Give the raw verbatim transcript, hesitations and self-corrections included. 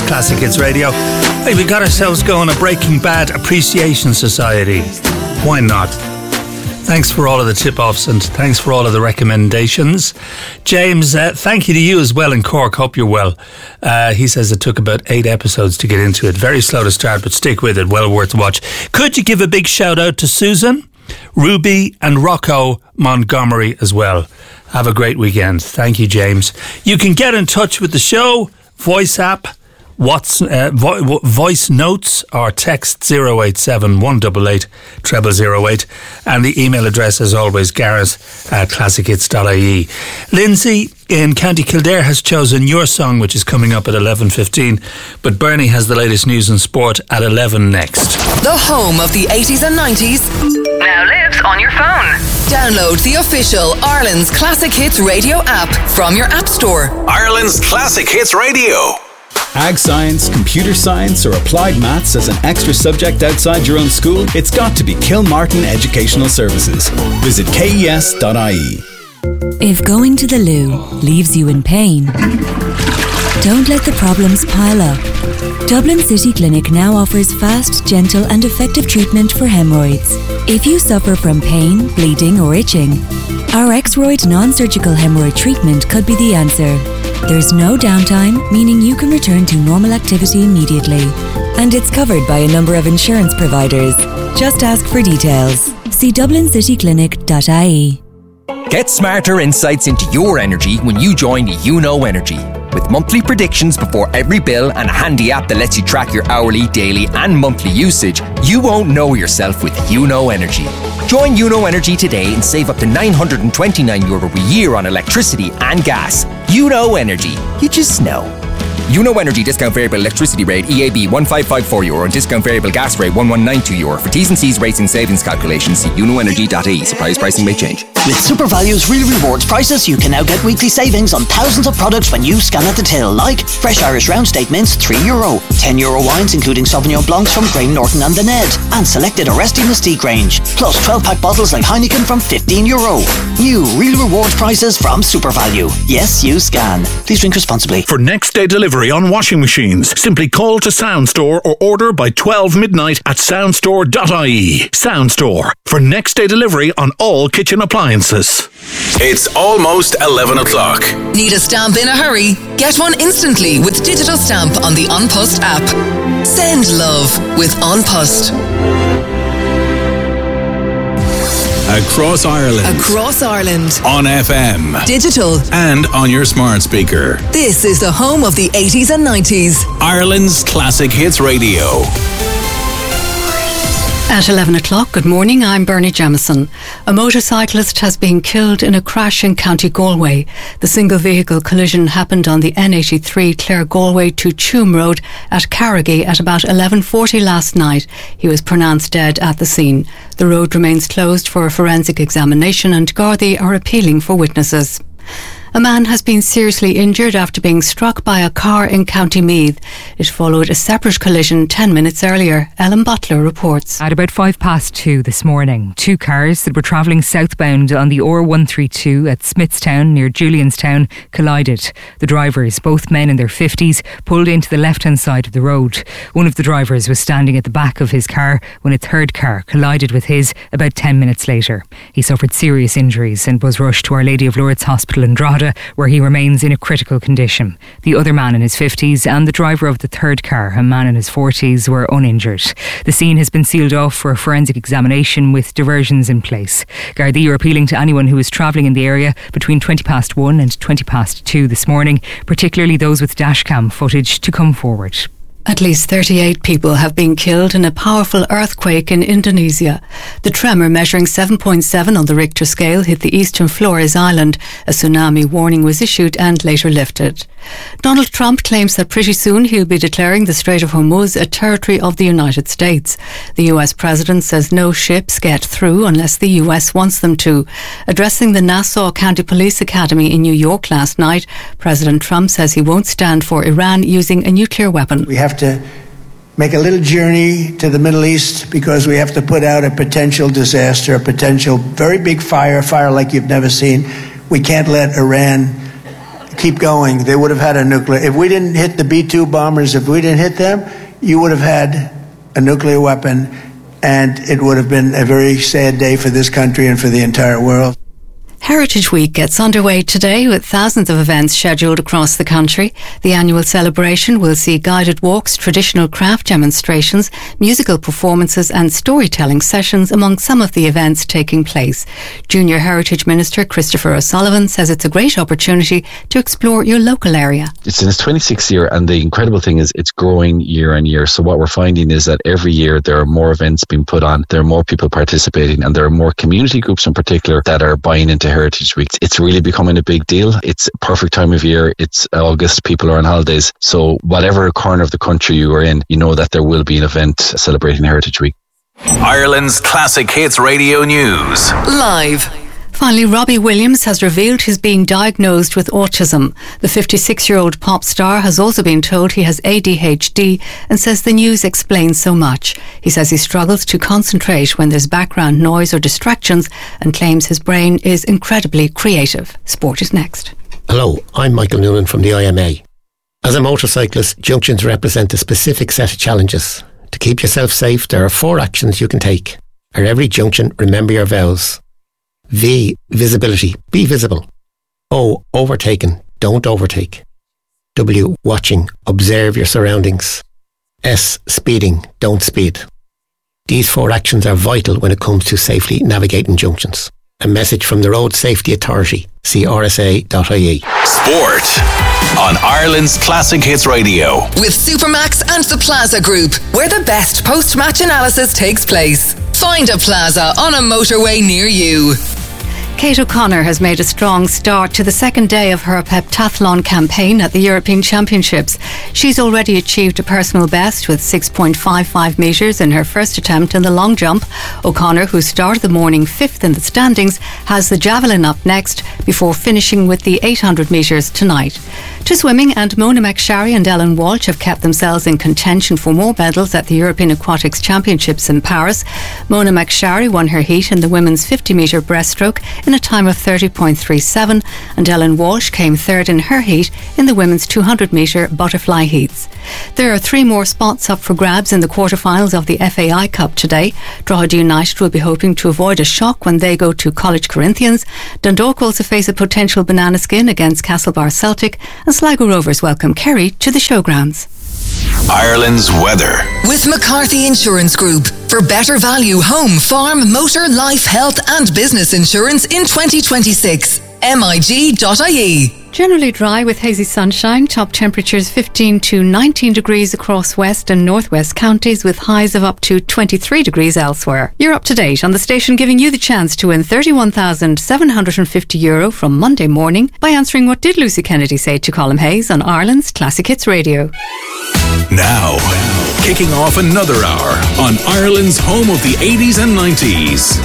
Classic Hits Radio. Hey, we got ourselves going a Breaking Bad Appreciation Society. Why not? Thanks for all of the tip-offs and thanks for all of the recommendations. James, uh, thank you to you as well in Cork. Hope you're well. Uh, he says it took about eight episodes to get into it. Very slow to start, but stick with it. Well worth a watch. Could you give a big shout out to Susan, Ruby and Rocco Montgomery as well? Have a great weekend. Thank you, James. You can get in touch with the show, voice app, What's uh, vo- voice notes or text zero eight seven one eight eight zero zero eight, and the email address as always gareth at classic hits dot I E. Lindsay in County Kildare has chosen your song, which is coming up at eleven fifteen, but Bernie has the latest news and sport at eleven next. The home of the eighties and nineties now lives on your phone. Download the official Ireland's Classic Hits Radio app from your app store. Ireland's Classic Hits Radio. Ag science, computer science, or applied maths as an extra subject outside your own school? It's got to be Kilmartin Educational Services. Visit K E S dot I E. If going to the loo leaves you in pain, don't let the problems pile up. Dublin City Clinic now offers fast, gentle and effective treatment for hemorrhoids. If you suffer from pain, bleeding or itching, our X-Roid non-surgical hemorrhoid treatment could be the answer. There's no downtime, meaning you can return to normal activity immediately. And it's covered by a number of insurance providers. Just ask for details. See dublin city clinic dot I E. Get smarter insights into your energy when you join UNO Energy. With monthly predictions before every bill and a handy app that lets you track your hourly, daily and monthly usage, you won't know yourself with UNO Energy. Join UNO Energy today and save up to nine hundred twenty-nine euro a year on electricity and gas. UNO Energy. You just know. UNO Energy discount variable electricity rate E A B one five five four euro and discount variable gas rate one one nine two euro. For T's and C's rates and savings calculations, see uno energy dot I E. Surprise pricing may change. With SuperValue's Real Rewards prices, you can now get weekly savings on thousands of products when you scan at the till, like fresh Irish round steak mince, three euro, ten euro wines including Sauvignon Blancs from Graham Norton and The Ned, and selected Arresti Mystique range, plus twelve pack bottles like Heineken from fifteen euro. New Real Rewards prices from SuperValue. Yes, you scan. Please drink responsibly. For next day delivery on washing machines, simply call to Soundstore or order by twelve midnight at soundstore dot I E. Soundstore, for next day delivery on all kitchen appliances. It's almost eleven o'clock. Need a stamp in a hurry? Get one instantly with Digital Stamp on the An Post app. Send love with An Post. Across Ireland. Across Ireland. On F M. Digital. And on your smart speaker. This is the home of the eighties and nineties. Ireland's Classic Hits Radio. At eleven o'clock, good morning, I'm Bernie Jamieson. A motorcyclist has been killed in a crash in County Galway. The single vehicle collision happened on the N eighty-three Clare Galway to Tuam Road at Carrigy at about eleven forty last night. He was pronounced dead at the scene. The road remains closed for a forensic examination and Gardaí are appealing for witnesses. A man has been seriously injured after being struck by a car in County Meath. It followed a separate collision ten minutes earlier. Ellen Butler reports. At about five past two this morning, two cars that were travelling southbound on the O R one thirty-two at Smithstown near Julianstown collided. The drivers, both men in their fifties, pulled into the left-hand side of the road. One of the drivers was standing at the back of his car when a third car collided with his about ten minutes later. He suffered serious injuries and was rushed to Our Lady of Lourdes Hospital in Drogheda, where he remains in a critical condition. The other man in his fifties and the driver of the third car, a man in his forties, were uninjured. The scene has been sealed off for a forensic examination with diversions in place. Gardaí are appealing to anyone who is travelling in the area between twenty past one and twenty past two this morning, particularly those with dashcam footage, to come forward. At least thirty-eight people have been killed in a powerful earthquake in Indonesia. The tremor, measuring seven point seven on the Richter scale, hit the eastern Flores Island. A tsunami warning was issued and later lifted. Donald Trump claims that pretty soon he'll be declaring the Strait of Hormuz a territory of the United States. The U S president says no ships get through unless the U S wants them to. Addressing the Nassau County Police Academy in New York last night, President Trump says he won't stand for Iran using a nuclear weapon. We have to make a little journey to the Middle East because we have to put out a potential disaster, a potential very big fire, fire like you've never seen. We can't let Iran keep going, they would have had a nuclear. If we didn't hit the B two bombers, if we didn't hit them, you would have had a nuclear weapon, and it would have been a very sad day for this country and for the entire world. Heritage Week gets underway today with thousands of events scheduled across the country. The annual celebration will see guided walks, traditional craft demonstrations, musical performances and storytelling sessions among some of the events taking place. Junior Heritage Minister Christopher O'Sullivan says it's a great opportunity to explore your local area. It's in its twenty-sixth year, and the incredible thing is it's growing year on year. So what we're finding is that every year there are more events being put on, there are more people participating, and there are more community groups in particular that are buying into Heritage Week. It's really becoming a big deal. It's a perfect time of year. It's August. People are on holidays. So whatever corner of the country you are in, you know that there will be an event celebrating Heritage Week. Ireland's Classic Hits Radio News. Live. Finally, Robbie Williams has revealed he's being diagnosed with autism. The fifty-six-year-old pop star has also been told he has A D H D and says the news explains so much. He says he struggles to concentrate when there's background noise or distractions and claims his brain is incredibly creative. Sport is next. Hello, I'm Michael Noonan from the I M A. As a motorcyclist, junctions represent a specific set of challenges. To keep yourself safe, there are four actions you can take. At every junction, remember your vows. V. Visibility. Be visible. O. Overtaken. Don't overtake. W. Watching. Observe your surroundings. S. Speeding. Don't speed. These four actions are vital when it comes to safely navigating junctions. A message from the Road Safety Authority. See r s a dot i e. Sport on Ireland's Classic Hits Radio. With Supermax and the Plaza Group, where the best post-match analysis takes place. Find a Plaza on a motorway near you. Kate O'Connor has made a strong start to the second day of her heptathlon campaign at the European Championships. She's already achieved a personal best with six point five five metres in her first attempt in the long jump. O'Connor, who started the morning fifth in the standings, has the javelin up next before finishing with the eight hundred metres tonight. To swimming, and Mona McSharry and Ellen Walsh have kept themselves in contention for more medals at the European Aquatics Championships in Paris. Mona McSharry won her heat in the women's fifty metre breaststroke in a time of thirty point three seven, and Ellen Walsh came third in her heat in the women's two hundred metre butterfly heats. There are three more spots up for grabs in the quarterfinals of the F A I Cup today. Drogheda United will be hoping to avoid a shock when they go to College Corinthians. Dundalk also face a potential banana skin against Castlebar Celtic, and Sligo Rovers welcome Kerry to the showgrounds. Ireland's weather. With McCarthy Insurance Group. For better value home, farm, motor, life, health and business insurance in twenty twenty-six. M I G dot I E. Generally dry with hazy sunshine. Top temperatures fifteen to nineteen degrees across west and northwest counties, with highs of up to twenty-three degrees elsewhere. You're up to date on the station, giving you the chance to win thirty-one thousand seven hundred fifty euro from Monday morning by answering What Did Lucy Kennedy Say to Colm Hayes on Ireland's Classic Hits Radio. Now, kicking off another hour on Ireland's home of the eighties and nineties.